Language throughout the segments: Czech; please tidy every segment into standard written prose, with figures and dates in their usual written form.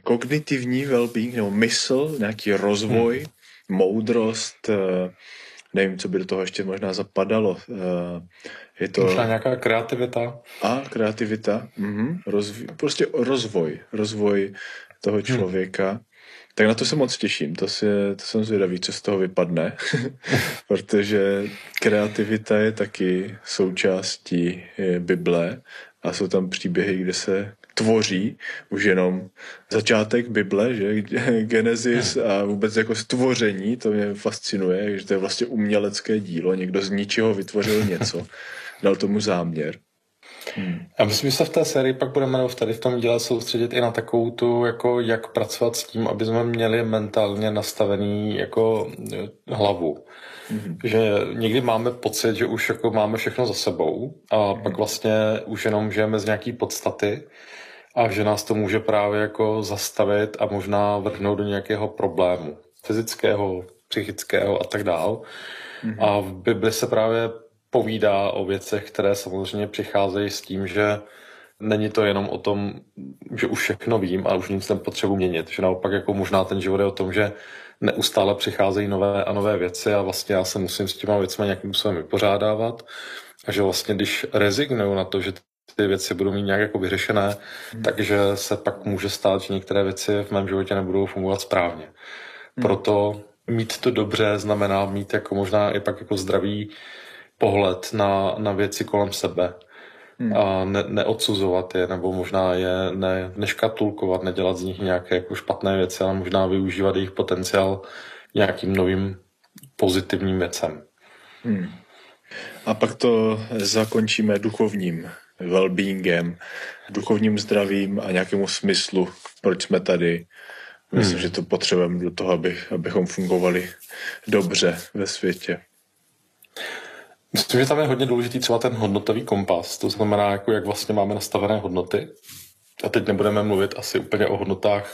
kognitivní well-being nebo mysl, nějaký rozvoj, moudrost, nevím, co by do toho ještě možná zapadalo. Je to... Možná nějaká kreativita. Kreativita. Prostě rozvoj toho člověka. Tak na to se moc těším. To jsem zvědavý, co z toho vypadne. Protože kreativita je taky součástí Bible a jsou tam příběhy, kde se tvoří už jenom začátek Bible, že Genesis a vůbec jako stvoření, to mě fascinuje, že to je vlastně umělecké dílo, někdo z ničeho vytvořil něco, dal tomu záměr. Já myslím, že se v té sérii pak budeme tady v tom díle soustředit i na takovou tu, jako jak pracovat s tím, aby jsme měli mentálně nastavený jako hlavu. Že někdy máme pocit, že už jako máme všechno za sebou a pak vlastně už jenom žijeme z nějaký podstaty a že nás to může právě jako zastavit a možná vrhnout do nějakého problému fyzického, psychického a tak dál. A v Bibli se právě povídá o věcech, které samozřejmě přicházejí s tím, že není to jenom o tom, že už všechno vím a už nic nepotřebuji měnit. Že naopak jako možná ten život je o tom, že neustále přicházejí nové a nové věci a vlastně já se musím s těma věcmi nějakým způsobem vypořádávat. A že vlastně když rezignuju na to, že ty věci budou mít nějak jako vyřešené, takže se pak může stát, že některé věci v mém životě nebudou fungovat správně. Proto mít to dobře znamená mít jako možná i pak jako zdravý pohled na věci kolem sebe a neodsuzovat je, nebo možná je neškatulkovat, nedělat z nich nějaké jako špatné věci, ale možná využívat jejich potenciál nějakým novým pozitivním věcem. A pak to zakončíme duchovním well-beingem, duchovním zdravím a nějakému smyslu, proč jsme tady. Myslím, že to potřebujeme do toho, abychom fungovali dobře ve světě. Myslím, že tam je hodně důležitý třeba ten hodnotový kompas, to znamená, jako jak vlastně máme nastavené hodnoty. A teď nebudeme mluvit asi úplně o hodnotách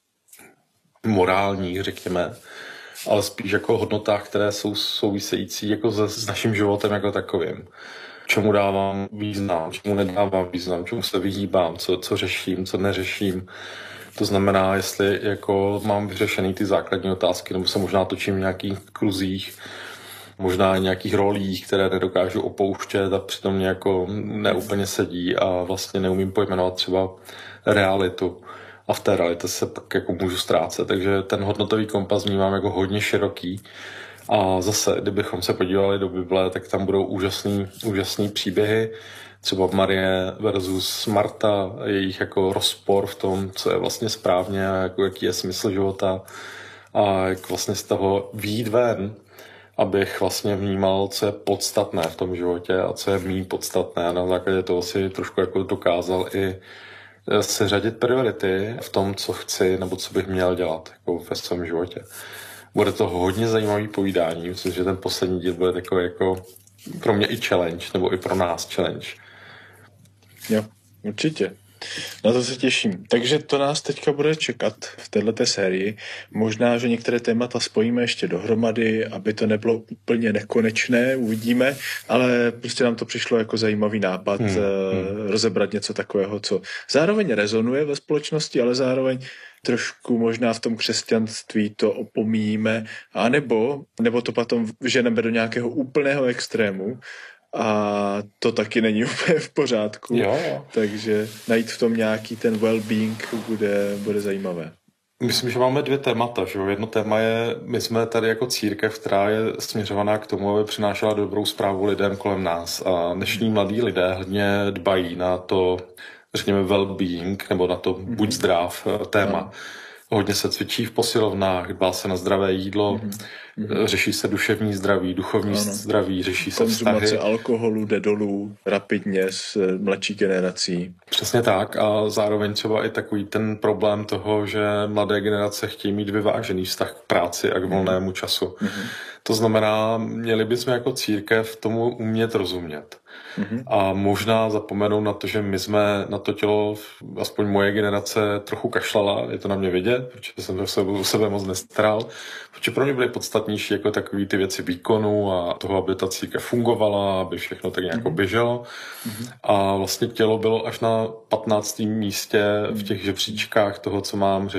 morálních, řekněme, ale spíš jako o hodnotách, které jsou související jako s naším životem jako takovým. Čemu dávám význam, čemu nedávám význam, čemu se vyhýbám, co řeším, co neřeším. To znamená, jestli jako mám vyřešený ty základní otázky, nebo se možná točím v nějakých kruzích, možná nějakých rolích, které nedokážu opouštět a přitom mě jako neúplně sedí a vlastně neumím pojmenovat třeba realitu. A v té realitě se pak jako můžu ztrácet. Takže ten hodnotový kompas vnímám jako hodně široký. A zase, kdybychom se podívali do Bible, tak tam budou úžasný příběhy. Třeba Marie versus Marta, jejich jako rozpor v tom, co je vlastně správně a jako jaký je smysl života a jak vlastně z toho vyjít ven, abych vlastně vnímal, co je podstatné v tom životě a co je méně podstatné. A na základě toho si trošku jako dokázal i seřadit priority v tom, co chci nebo co bych měl dělat jako ve svém životě. Bude to hodně zajímavý povídání. Myslím, že ten poslední díl bude takový jako pro mě i challenge, nebo i pro nás challenge. Jo, určitě. Na to se těším. Takže to nás teďka bude čekat v této sérii. Možná, že některé témata spojíme ještě dohromady, aby to nebylo úplně nekonečné, uvidíme, ale prostě nám to přišlo jako zajímavý nápad rozebrat něco takového, co zároveň rezonuje ve společnosti, ale zároveň trošku možná v tom křesťanství to opomíjíme, anebo to potom ženeme do nějakého úplného extrému, a to taky není úplně v pořádku. Jo. Takže najít v tom nějaký ten well-being bude zajímavé. Myslím, že máme dvě témata. Že? Jedno téma je, my jsme tady jako církev, která je směřovaná k tomu, aby přinášela dobrou zprávu lidem kolem nás. A dnešní mladí lidé hodně dbají na to, řekněme, well-being, nebo na to buď zdrav téma. Hodně se cvičí v posilovnách, dbá se na zdravé jídlo, řeší se duševní zdraví, duchovní zdraví, řeší se vztahy. Konzumace alkoholu jde dolů rapidně s mladší generací. Přesně tak a zároveň třeba i takový ten problém toho, že mladé generace chtějí mít vyvážený vztah k práci a k volnému času. To znamená, měli bychom jako církev tomu umět rozumět. A možná zapomenout na to, že my jsme na to tělo, aspoň moje generace, trochu kašlala, je to na mě vidět, protože jsem se o sebe moc nestaral, protože pro mě byly podstatnější jako takový ty věci výkonu a toho, aby ta církev fungovala, aby všechno tak nějak běželo. A vlastně tělo bylo až na 15. místě v těch žebříčkách toho, co mám